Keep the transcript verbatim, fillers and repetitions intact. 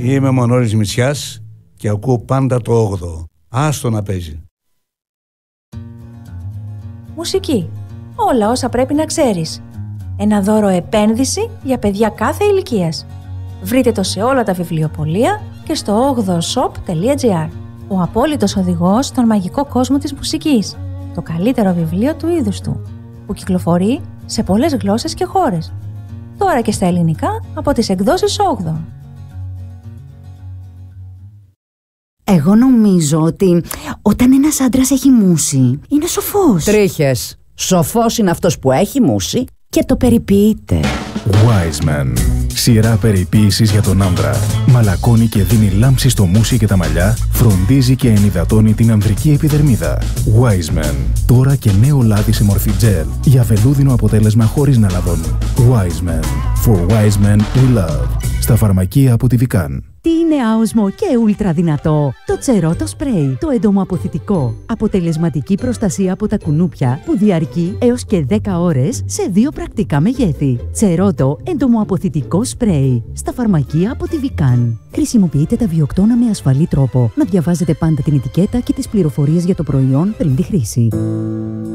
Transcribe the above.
Είμαι ο Μανώλης Μητσιάς και ακούω πάντα το όγδοο. Άστο να παίζει. Μουσική. Όλα όσα πρέπει να ξέρεις. Ένα δώρο επένδυση για παιδιά κάθε ηλικίας. Βρείτε το σε όλα τα βιβλιοπωλεία και στο όγδοο σοπ τελεία τζι άρ. Ο απόλυτος οδηγός στον μαγικό κόσμο της μουσικής. Το καλύτερο βιβλίο του είδους του, που κυκλοφορεί σε πολλές γλώσσες και χώρες. Τώρα και στα ελληνικά από τις εκδόσεις όγδοο. Εγώ νομίζω ότι όταν ένας άντρας έχει μούσει, είναι σοφός. Τρίχες. Σοφός είναι αυτός που έχει μούσει και το περιποιείται. Wiseman. Σειρά περιποίησης για τον άντρα. Μαλακώνει και δίνει λάμψη στο μουσι και τα μαλλιά, φροντίζει και ενυδατώνει την ανδρική επιδερμίδα. Wiseman. Τώρα και νέο λάδι σε μορφή gel για βελούδινο αποτέλεσμα χωρίς να λαδώνει. Wiseman. For wise men we love. Στα φαρμακεία από τη Vican. Τι είναι άοσμο και ούλτρα δυνατό? Το Τσερότο Σπρέι, το εντομοαποθητικό. Αποτελεσματική προστασία από τα κουνούπια που διαρκεί έως και δέκα ώρες σε δύο πρακτικά μεγέθη. Τσερότο εντομοαποθητικό σπρέι. Στα φαρμακεία από τη Vican. Χρησιμοποιείτε τα βιοκτώνα με ασφαλή τρόπο. Να διαβάζετε πάντα την ετικέτα και τις πληροφορίες για το προϊόν πριν τη χρήση.